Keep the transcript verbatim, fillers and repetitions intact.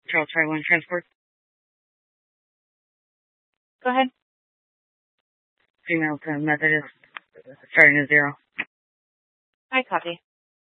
Charles Tri one Transport. Go ahead. Female to Methodist, starting at zero. I copy.